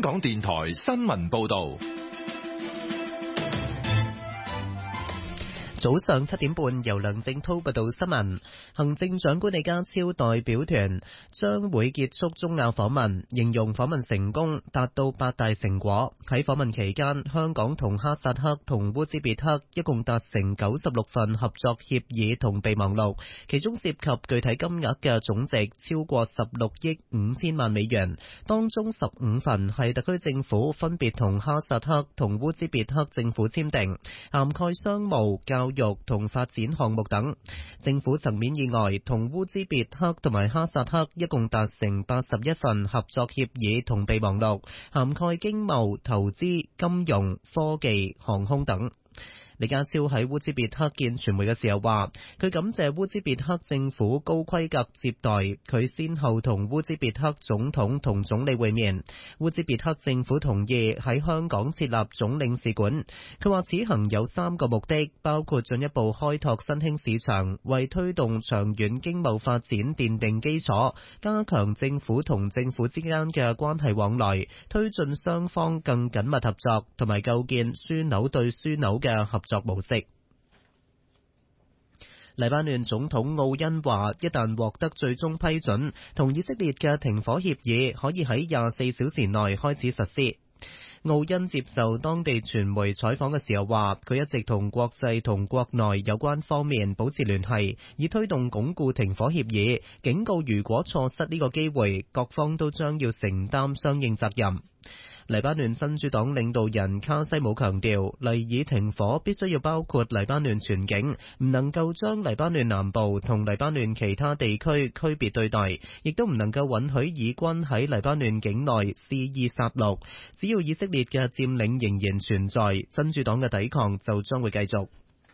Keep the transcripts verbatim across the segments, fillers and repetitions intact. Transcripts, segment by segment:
港電台新聞報道。 早上七點半，由梁正濤報道新聞。行政長官李家超代表團將會結束中亞訪問，形容訪問成功，達到八大成果。喺訪問期間，香港同哈薩克同烏茲別克一共達成九十六份合作協議同備忘錄，其中涉及具體金額嘅總值超過十六億五千萬美元，當中十五份係特區政府分別同哈薩克同烏茲別克政府簽訂，涵蓋商務、教育育同發展項目等。政府層面以外，同烏茲別克同埋哈薩克一共達成八十一份合作協議同備忘錄，涵蓋經貿、投資、金融、科技、航空等。李家超喺烏茲別克見傳媒嘅時候話，佢感謝烏茲別克政府高規格接待，佢先後同烏茲別克總統同總理會面。烏茲別克政府同意喺香港設立總領事館。佢話此行有三個目的，包括進一步開拓新興市場，為推動長遠經貿發展奠定基礎，加強政府同政府之間嘅關係往來，推進雙方更緊密合作，同埋構建樞紐對樞紐嘅合作模式。黎巴嫩總統奧恩話，一旦獲得最終批准，同以色列嘅停火協議可以喺廿四小時內開始實施。奧恩接受當地傳媒採訪嘅時候話，佢一直同國際同國內有關方面保持聯繫，以推動鞏固停火協議，警告如果錯失呢個機會，各方都將要承擔相應責任。黎巴嫩真主黨領導人卡西姆強調，黎以停火必須要包括黎巴嫩全境，唔能夠將黎巴嫩南部同黎巴嫩其他地區區別對待，亦都唔能夠允許以軍喺黎巴嫩境內肆意殺戮。只要以色列嘅佔領仍然存在，真主黨嘅抵抗就將會繼續。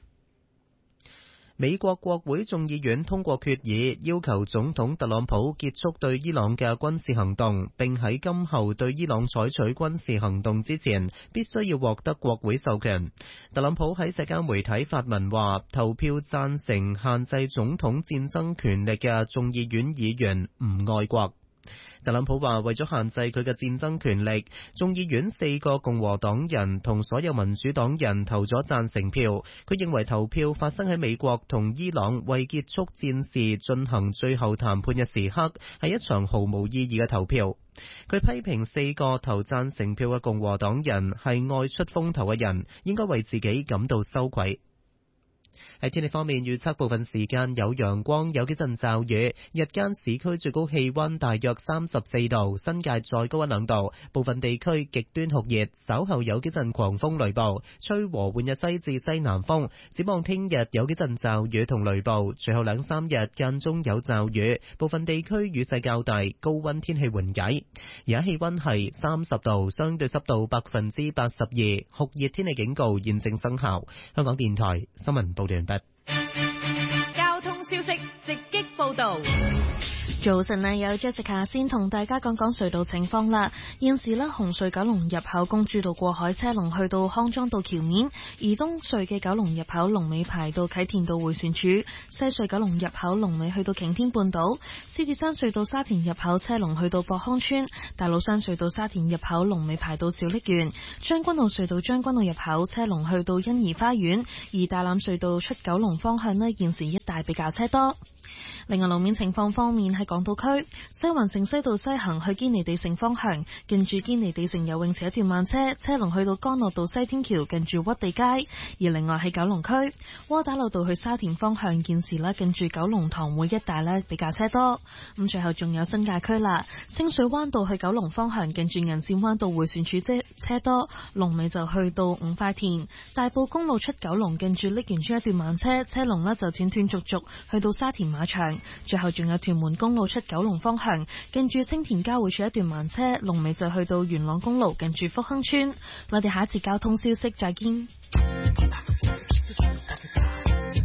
美國國會眾議院通過決議，要求總統特朗普結束對伊朗嘅軍事行動，並喺今後對伊朗採取軍事行動之前，必須要獲得國會授權。特朗普喺社交媒體發文話，投票贊成限制總統戰爭權力嘅眾議院議員唔愛國。特朗普話，為咗限制佢嘅戰爭權力，眾議院四個共和黨人同所有民主黨人投咗贊成票。佢認為投票發生喺美國同伊朗為結束戰事進行最後談判嘅時刻，係一場毫無意義嘅投票。佢批評四個投贊成票嘅共和黨人係愛出風頭嘅人，應該為自己感到羞愧。喺天氣方面，預測部分時間有陽光，有幾陣驟雨。日間市區最高氣溫大約三十四度，新界再高一兩度。部分地區極端酷熱，稍後有幾陣狂風雷暴，吹和緩嘅西至西南風。展望聽日有幾陣驟雨同雷暴，隨後兩三日間中有驟雨，部分地區雨勢較大，高溫天氣緩解。而家氣溫係三十度，相對濕度百分之八十二，酷熱天氣警告現正生效。香港電台新聞報道完畢。 交通消息直擊報道。 早晨啊，有 Jessica 先同大家講講隧道情況啦。現時呢，紅隧九龍入口公主道過海車龍去到康莊道橋面，而東隧嘅九龍入口龍尾排到啟田道迴旋處，西隧九龍入口龍尾去到擎天半島，獅子山隧道沙田入口車龍去到博康村，大老山隧道沙田入口龍尾排到小瀝源，將軍澳隧道將軍澳入口車龍去到欣怡花園，而大欖隧道出九龍方向呢，現時一帶比較車多。另外路面情況方面，喺港島區西環城西道西行去堅尼地城方向，近住堅尼地城游泳池一段慢車，車龍去到干諾道西天橋近住屈地街。而另外喺九龍區窩打老道去沙田方向，現時呢近住九龍塘會一帶呢比較車多。咁最後仲有新界區啦，清水灣道去九龍方向，近住銀線灣道迴旋處車車多，龍尾就去到五塊田。大埔公路出九龍，近住瀝源村一段慢車，車龍呢就斷斷續續去到沙田馬場。最後仲有屯門公路出九龍方向，近住青田交匯處一段慢車，龍尾就去到元朗公路近住福亨村。我哋下一次交通消息再見。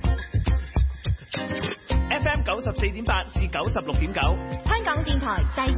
F M 九十四點八至九十六點九， 香港電台第